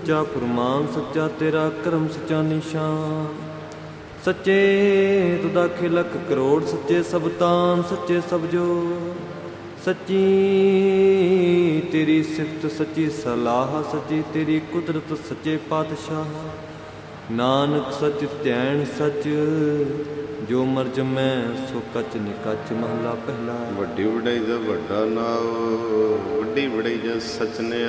ਸੱਚਾ ਫੁਰਮਾਨ, ਸੱਚਾ ਤੇਰਾ ਕਰਮ, ਸੱਚਾ ਨਿਸ਼ਾਨ। ਸੱਚੇ ਤੁਦਾ ਖਿਲਕ ਕਰੋੜ, ਸੱਚੇ ਸਭ ਤਾਨ, ਸੱਚੇ ਸਭ ਜੋ। ਸੱਚੀ ਤੇਰੀ ਸਿਫਤ, ਸੱਚੀ ਸਲਾਹ, ਸੱਚੀ ਤੇਰੀ ਕੁਦਰਤ, ਸੱਚੇ ਪਾਤਸ਼ਾਹ। ਨਾਨਕ ਸੱਚ ਧਿਆਨ ਸੱਚ, ਜੋ ਮਰ ਜਮੈ ਸੋ ਕੱਚ ਨਿਕੱਚ। ਮਹਲਾ ਪਹਿਲਾ। ਵੱਡੀ ਵਡਾਈ ਦਾ ਵੱਡਾ ਨਾਮ, ਵੱਡੀ ਵਡਾਈ ਦਾ ਸੱਚ ਨੇ